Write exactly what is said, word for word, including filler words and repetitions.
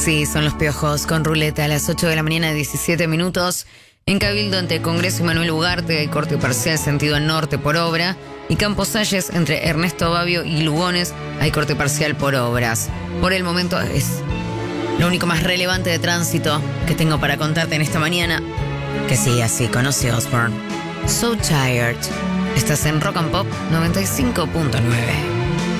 Sí, son los Piojos con Ruleta a las ocho de la mañana, diecisiete minutos. En Cabildo, entre Congreso y Manuel Ugarte, hay corte parcial sentido norte por obra. Y Campos Salles, entre Ernesto Babio y Lugones, hay corte parcial por obras. Por el momento es lo único más relevante de tránsito que tengo para contarte en esta mañana. Que sí, así conoce Osborne. So Tired. Estás en Rock and Pop noventa y cinco punto nueve.